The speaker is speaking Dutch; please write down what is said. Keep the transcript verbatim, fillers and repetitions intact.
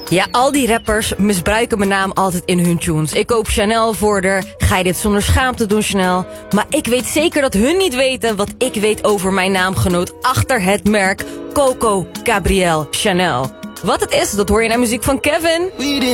Ja, al die rappers misbruiken mijn naam altijd in hun tunes. Ik koop Chanel voor de, ga je dit zonder schaamte doen, Chanel? Maar ik weet zeker dat hun niet weten wat ik weet over mijn naamgenoot achter het merk Coco Gabrielle Chanel. Wat het is, dat hoor je naar muziek van Kevin.